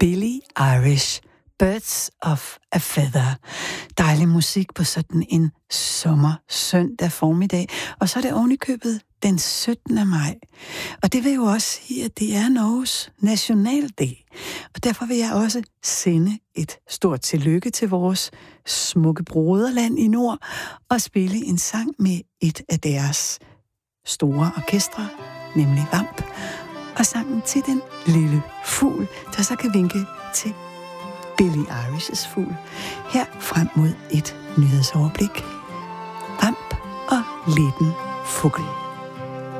Billie Irish, Birds of a Feather. Dejlig musik på sådan en sommersøndag formiddag. Og så er det ovenikøbet den 17. maj. Og det vil jo også sige, at det er Norges nationaldag. Og derfor vil jeg også sende et stort tillykke til vores smukke broderland i nord og spille en sang med et af deres store orkestre, nemlig Vamp, og sangen til den lille fugl, der så kan vinke til Billie Irish's fugl, her frem mod et nyhedsoverblik. Vamp og liten fugl.